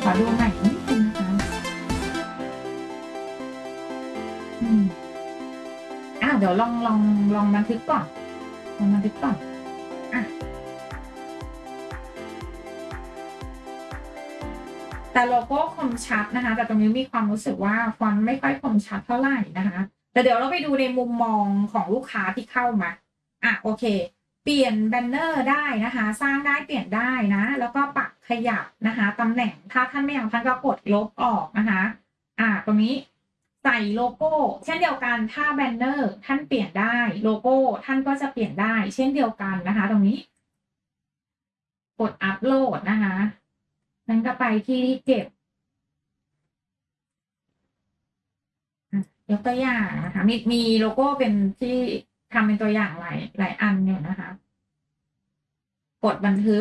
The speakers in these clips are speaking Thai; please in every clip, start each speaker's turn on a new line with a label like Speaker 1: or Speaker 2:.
Speaker 1: อดูใหม่นิดนึงนะคะเดี๋ยวลองบันทึกก่อนลองบันทึกก่อนอ่ะแต่โลโก้คมชัดนะคะแต่ตรงนี้มีความรู้สึกว่าฟอนต์ไม่ค่อยคมชัดเท่าไหร่นะคะแต่เดี๋ยวเราไปดูในมุมมองของลูกค้าที่เข้ามาโอเคเปลี่ยนแบนเนอร์ได้นะคะสร้างได้เปลี่ยนได้นะแล้วก็ปรับขยับนะคะตำแหน่งถ้าท่านไม่เอาท่านก็กดลบออกนะคะตรงนี้ใส่โลโก้เช่นเดียวกันถ้าแบนเนอร์ท่านเปลี่ยนได้โลโก้ท่านก็จะเปลี่ยนได้เช่นเดียวกันนะคะตรงนี้กดอัปโหลดนะคะนั้นก็ไปที่เก็บยกตัวอย่างนะคะมีโลโก้เป็นที่ทำเป็นตัวอย่างหลายอันอยู่นะคะ กดบันทึก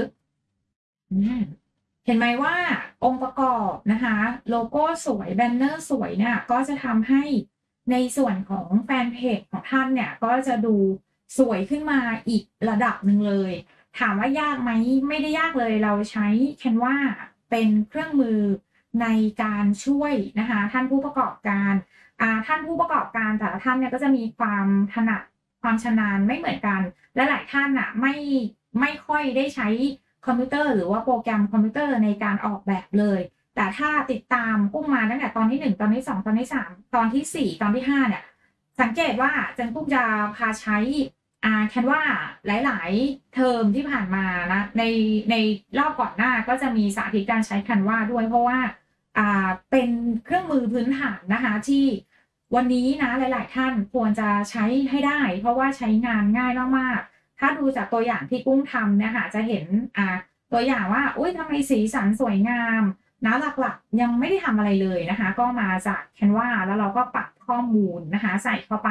Speaker 1: เห็นไหมว่าองค์ประกอบนะคะโลโก้สวยแบนเนอร์สวยเนี่ยก็จะทำให้ในส่วนของแฟนเพจของท่านเนี่ยก็จะดูสวยขึ้นมาอีกระดับหนึ่งเลยถามว่ายากไหมไม่ได้ยากเลยเราใช้ Canva เป็นเครื่องมือในการช่วยนะคะท่านผู้ประกอบการท่านผู้ประกอบการแต่ละท่านเนี่ยก็จะมีความถนัดความชำนาญไม่เหมือนกันและหลายท่านไม่ค่อยได้ใช้คอมพิวเตอร์หรือว่าโปรแกรมคอมพิวเตอร์ในการออกแบบเลยแต่ถ้าติดตามกุ้งมาตั้งแต่ตอนที่1ตอนที่2ตอนที่3ตอนที่4ตอนที่5เนี่ยสังเกตว่าจันกุ้งจะพาใช้Canva หลายๆเทอมที่ผ่านมานะในรอบก่อนหน้าก็จะมีสาธิตการใช้ Canva ด้วยเพราะว่าเป็นเครื่องมือพื้นฐานนะคะที่วันนี้นะหลายๆท่านควรจะใช้ให้ได้เพราะว่าใช้งานง่ายมากๆถ้าดูจากตัวอย่างที่กุ้งทำเนี่ยค่ะจะเห็นตัวอย่างว่าอุ๊ยทำไมสีสันสวยงามนะหลักๆยังไม่ได้ทำอะไรเลยนะคะก็มาจาก Canva แล้วเราก็ปรับข้อมูลนะคะใส่เข้าไป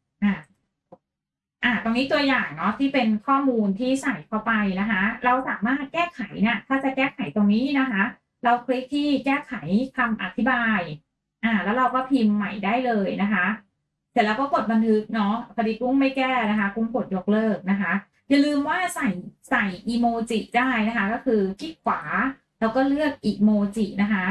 Speaker 1: ตรงนี้ตัวอย่างเนาะที่เป็นข้อมูลที่ใส่เข้าไปนะคะเราสามารถแก้ไขเนี่ยถ้าจะแก้ไขตรงนี้นะคะเราคลิกที่แก้ไขคำอธิบายแล้วเราก็พิมพ์ใหม่ได้เลยนะคะเสร็จแล้วก็กดบันทึกเนาะพอดีกุ้งไม่แก้นะคะกุ้งกดยกเลิกนะคะอย่าลืมว่าใส่อีโมจิได้นะคะก็คือคลิกขวาแล้วก็เลือกอีโมจินะคะ